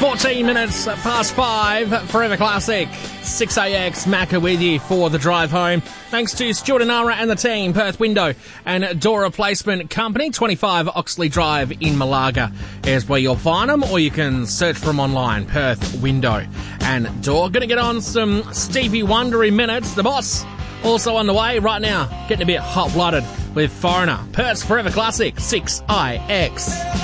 14 minutes past 5, Forever Classic, 6AX, Macca with you for the drive home. Thanks to Stuart and Nara and the team, Perth Window and Door Replacement Company, 25 Oxley Drive in Malaga is where you'll find them, or you can search for them online, Perth Window and Door. Going to get on some Stevie Wondery minutes. The Boss also on the way right now, getting a bit hot-blooded with Foreigner. Perth's Forever Classic, 6IX.